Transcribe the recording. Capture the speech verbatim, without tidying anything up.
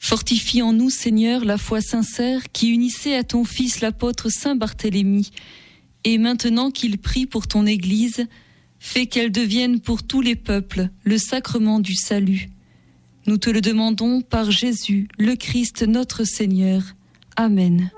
Fortifie en nous, Seigneur, la foi sincère qui unissait à ton Fils l'apôtre Saint Barthélemy. Et maintenant qu'il prie pour ton Église, fais qu'elle devienne pour tous les peuples le sacrement du salut. Nous te le demandons par Jésus, le Christ notre Seigneur. Amen.